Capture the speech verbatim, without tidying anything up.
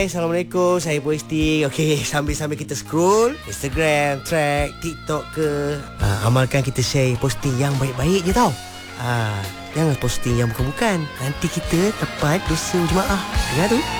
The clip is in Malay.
Assalamualaikum, saya posting. Okey, sambil-sambil kita scroll Instagram, track, TikTok ke, uh, amalkan kita share posting yang baik-baik je tau. uh, Jangan posting yang bukan-bukan. Nanti kita dapat dosa jemaah. Dengar tu.